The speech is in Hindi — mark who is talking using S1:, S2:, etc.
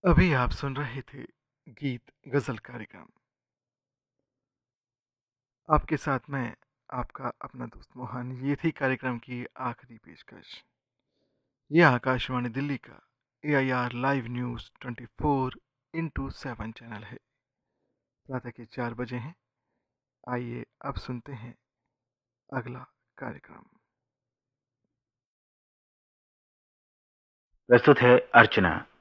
S1: अभी आप सुन रहे थे गीत गज़ल कार्यक्रम। आपके साथ मैं, आपका अपना दोस्त मोहन। ये थी कार्यक्रम की आखिरी पेशकश। ये आकाशवाणी दिल्ली का एआईआर लाइव न्यूज़ 24/7 चैनल है। प्रातः के 4 बजे हैं। आइए अब सुनते हैं अगला कार्यक्रम।
S2: प्रस्तुत है अर्चना।